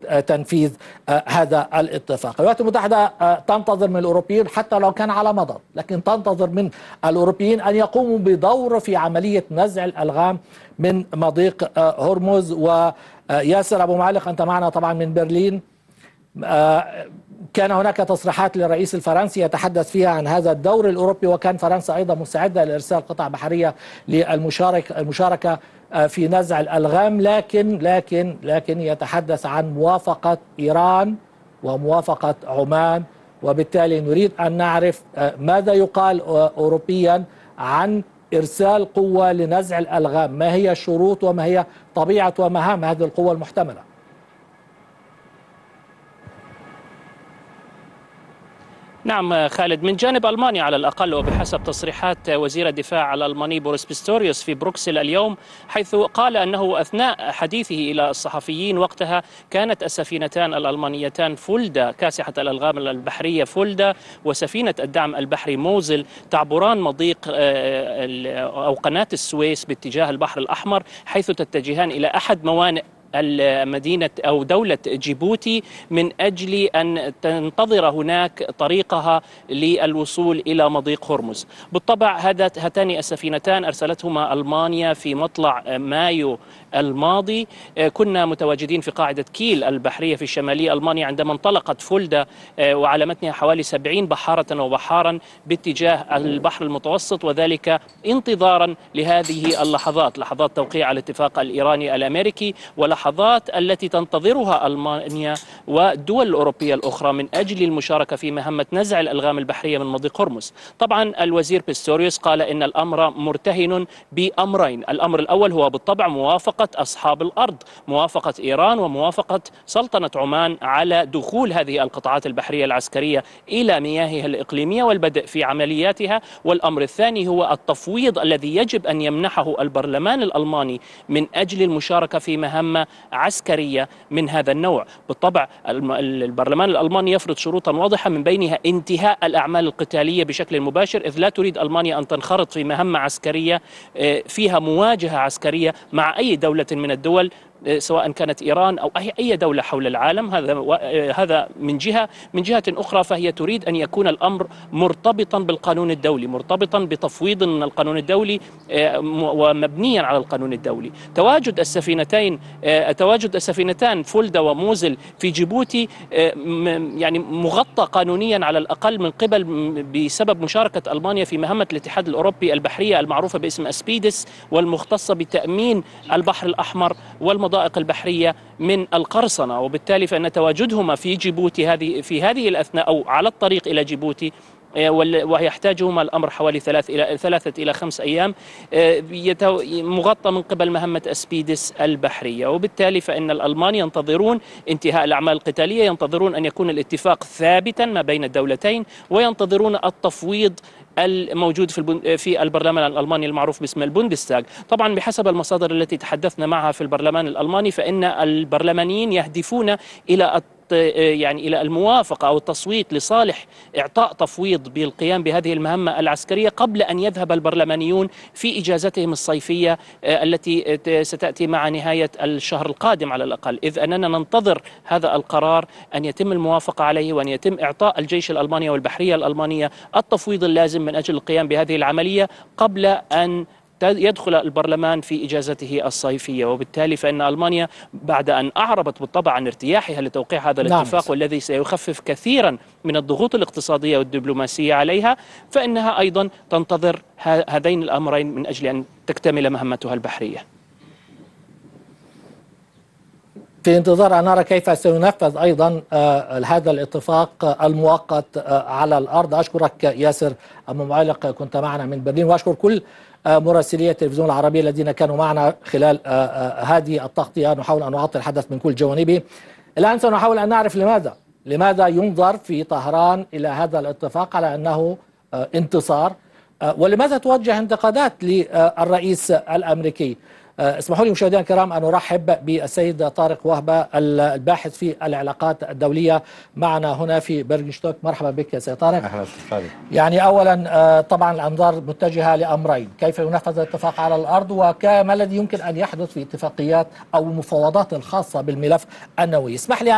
تنفيذ هذا الاتفاق. الولايات المتحدة تنتظر من الأوروبيين حتى لو كان على مضض، لكن تنتظر من الأوروبيين أن يقوموا بدور في عملية نزع الألغام من مضيق هرمز. وياسر أبو معلق، أنت معنا طبعا من برلين. كان هناك تصريحات للرئيس الفرنسي يتحدث فيها عن هذا الدور الأوروبي، وكان فرنسا أيضا مستعدة لإرسال قطع بحرية للمشاركة في نزع الألغام، لكن يتحدث عن موافقة إيران وموافقة عمان. وبالتالي نريد أن نعرف ماذا يقال أوروبيا عن إرسال قوة لنزع الألغام. ما هي الشروط وما هي طبيعة ومهام هذه القوة المحتملة؟ نعم خالد، من جانب ألمانيا على الأقل وبحسب تصريحات وزير الدفاع الألماني بوريس بيستوريوس في بروكسل اليوم، حيث قال أنه أثناء حديثه إلى الصحفيين وقتها كانت السفينتان الألمانيتان فولدا كاسحة الألغام البحرية فولدا وسفينة الدعم البحري موزل تعبران مضيق أو قناة السويس باتجاه البحر الأحمر، حيث تتجهان إلى أحد موانئ المدينة أو دولة جيبوتي من أجل أن تنتظر هناك طريقها للوصول إلى مضيق هرمز. بالطبع هاتان السفينتان أرسلتهما ألمانيا في مطلع مايو الماضي. كنا متواجدين في قاعدة كيل البحرية في شمالي ألمانيا عندما انطلقت فولدا وعلى متنها حوالي 70 بحارة وبحارا باتجاه البحر المتوسط، وذلك انتظارا لهذه اللحظات، لحظات توقيع الاتفاق الإيراني الأمريكي واللحظات التي تنتظرها ألمانيا والدول الأوروبية الأخرى من أجل المشاركة في مهمة نزع الألغام البحرية من مضيق هرمز. طبعا الوزير بيستوريوس قال إن الأمر مرتهن بأمرين. الأمر الأول هو بالطبع موافقة أصحاب الأرض، موافقة إيران وموافقة سلطنة عمان على دخول هذه القطاعات البحرية العسكرية إلى مياهها الإقليمية والبدء في عملياتها. والأمر الثاني هو التفويض الذي يجب أن يمنحه البرلمان الألماني من أجل المشاركة في مهمة عسكرية من هذا النوع. بالطبع البرلمان الألماني يفرض شروطا واضحة من بينها انتهاء الأعمال القتالية بشكل مباشر، إذ لا تريد ألمانيا أن تنخرط في مهمة عسكرية فيها مواجهة عسكرية مع أي دولة من الدول، سواء كانت إيران أو أي دولة حول العالم. هذا من جهة. من جهة أخرى فهي تريد أن يكون الأمر مرتبطا بالقانون الدولي، مرتبطا بتفويض من القانون الدولي ومبنيا على القانون الدولي. تواجد السفينتان فولدا وموزل في جيبوتي يعني مغطى قانونيا على الأقل من قبل بسبب مشاركة ألمانيا في مهمة الاتحاد الأوروبي البحرية المعروفة باسم أسبيدس، والمختصة بتأمين البحر الأحمر والمضائق البحرية من القرصنة. وبالتالي فإن تواجدهما في جيبوتي في هذه الأثناء أو على الطريق إلى جيبوتي ويحتاجهما الأمر حوالي 3 إلى 5 أيام، مغطى من قبل مهمة أسبيدس البحرية. وبالتالي فإن الألمان ينتظرون انتهاء الأعمال القتالية، ينتظرون أن يكون الاتفاق ثابتا ما بين الدولتين، وينتظرون التفويض الموجود في البرلمان الألماني المعروف باسم البوندستاغ. طبعا بحسب المصادر التي تحدثنا معها في البرلمان الألماني فإن البرلمانيين يهدفون إلى الموافقة أو التصويت لصالح إعطاء تفويض بالقيام بهذه المهمة العسكرية قبل أن يذهب البرلمانيون في إجازتهم الصيفية التي ستأتي مع نهاية الشهر القادم على الأقل، إذ أننا ننتظر هذا القرار أن يتم الموافقة عليه وأن يتم إعطاء الجيش الألماني والبحرية الألمانية التفويض اللازم من أجل القيام بهذه العملية قبل أن يدخل البرلمان في إجازته الصيفية. وبالتالي فإن ألمانيا بعد أن أعربت بالطبع عن ارتياحها لتوقيع هذا الاتفاق والذي سيخفف كثيرا من الضغوط الاقتصادية والدبلوماسية عليها، فإنها أيضا تنتظر هذين الأمرين من أجل أن تكتمل مهمتها البحرية. في انتظار أن نرى كيف سينفذ أيضا هذا الاتفاق المؤقت على الأرض. أشكرك ياسر أبو معلق، كنت معنا من برلين، وأشكر كل مراسلي التلفزيون العربي الذين كانوا معنا خلال هذه التغطية. نحاول أن نغطي الحدث من كل جوانبه. الآن سنحاول أن نعرف لماذا ينظر في طهران إلى هذا الاتفاق على أنه انتصار، ولماذا توجه انتقادات للرئيس الأمريكي. اسمحوا لي مشاهدينا الكرام أن أرحب بالسيد طارق وهبة الباحث في العلاقات الدولية معنا هنا في برجنشتوك. مرحبا بك يا سيد طارق. أهلا وسهلا. يعني أولا طبعا الأنظار متجهة لأمرين: كيف ينفذ الاتفاق على الأرض، وما الذي يمكن أن يحدث في اتفاقيات أو المفاوضات الخاصة بالملف النووي. اسمح لي